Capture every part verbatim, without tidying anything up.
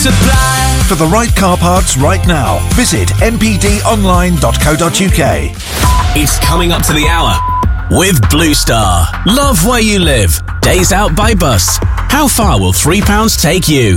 Supply. For the right car parts right now, visit m p d online dot co dot u k. It's coming up to the hour with Blue Star. Love where you live. Days out by bus. How far will three pounds take you?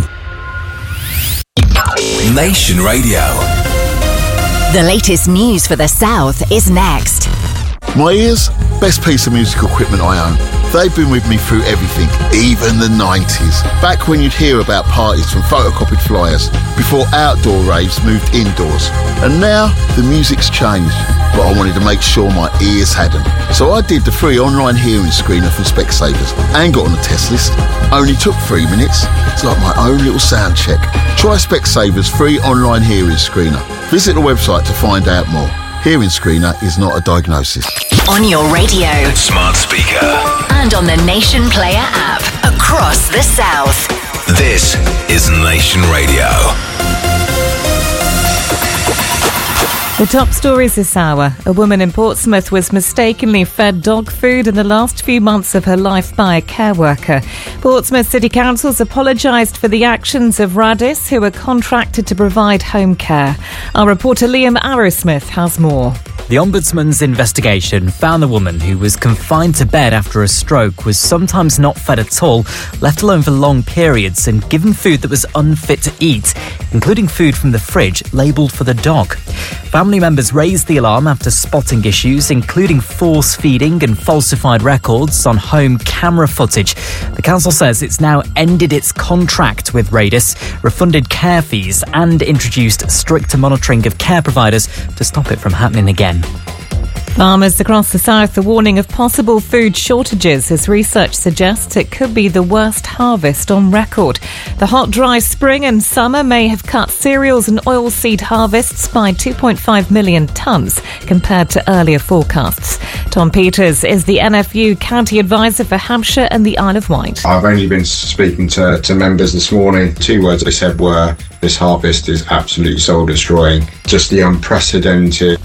Nation Radio. The latest news for the South is next. My ears, best piece of musical equipment I own. They've been with me through everything, even the nineties. Back when you'd hear about parties from photocopied flyers, before outdoor raves moved indoors. And now, the music's changed, but I wanted to make sure my ears hadn't. So I did the free online hearing screener from Specsavers and got on the test list. Only took three minutes. It's like my own little sound check. Try Specsavers free online hearing screener. Visit the website to find out more. Hearing screener is not a diagnosis. On your radio, smart speaker, and on the Nation Player app across the South. This is Nation Radio. The top stories this hour. A woman in Portsmouth was mistakenly fed dog food in the last few months of her life by a care worker. Portsmouth City Council's apologised for the actions of Radis, who were contracted to provide home care. Our reporter Liam Arrowsmith has more. The Ombudsman's investigation found the woman, who was confined to bed after a stroke, was sometimes not fed at all, left alone for long periods, and given food that was unfit to eat, including food from the fridge labelled for the dog. Family members raised the alarm after spotting issues, including force feeding and falsified records on home camera footage. The council says it's now ended its contract with Radis, refunded care fees, and introduced stricter monitoring of care providers to stop it from happening again. Farmers across the south are warning of possible food shortages as research suggests it could be the worst harvest on record. The hot, dry spring and summer may have cut cereals and oilseed harvests by two point five million tonnes compared to earlier forecasts. Tom Peters is the N F U County Advisor for Hampshire and the Isle of Wight. I've only been speaking to, to members this morning. Two words they said were, this harvest is absolutely soul destroying. Just the unprecedented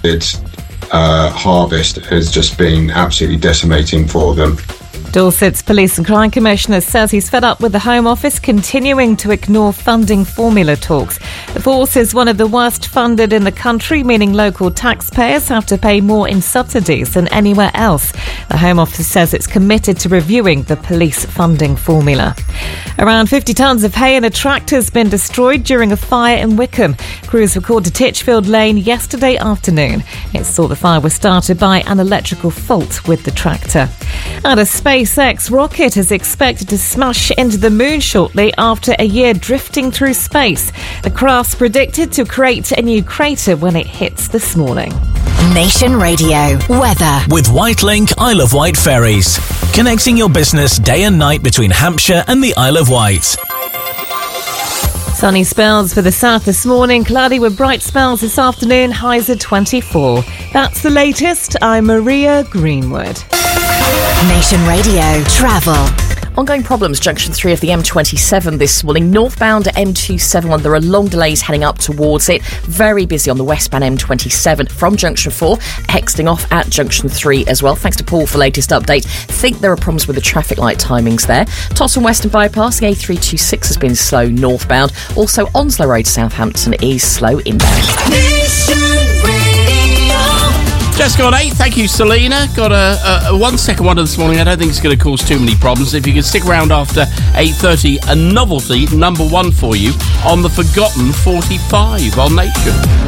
Uh, harvest has just been absolutely decimating for them. Dorset's Police and Crime Commissioner says he's fed up with the Home Office continuing to ignore funding formula talks. The force is one of the worst funded in the country, meaning local taxpayers have to pay more in subsidies than anywhere else. The Home Office says it's committed to reviewing the police funding formula. Around fifty tonnes of hay in a tractor has been destroyed during a fire in Wickham. Crews were called to Titchfield Lane yesterday afternoon. It's thought the fire was started by an electrical fault with the tractor. And a SpaceX rocket is expected to smash into the moon shortly after a year drifting through space. The craft's predicted to create a new crater when it hits this morning. Nation Radio weather with Whitelink Isle of Wight ferries, connecting your business day and night between Hampshire and the Isle of Wight. Sunny spells for the south this morning, cloudy with bright spells this afternoon, highs at twenty-four. That's the latest. I'm Maria Greenwood. Nation Radio travel. Ongoing problems, junction three of the M twenty-seven this morning. Northbound at M two seventy-one, there are long delays heading up towards it. Very busy on the westbound M twenty-seven from junction four, exiting off at junction three as well. Thanks to Paul for latest update. Think there are problems with the traffic light timings there. Totton Western Bypass, the A three twenty-six has been slow northbound. Also, Onslow Road, Southampton is slow inbound. Just got eight. Thank you, Selena. Got a, a, a one-second wonder this morning. I don't think it's going to cause too many problems. If you can stick around after eight thirty, a novelty number one for you on the Forgotten forty-five on Nation.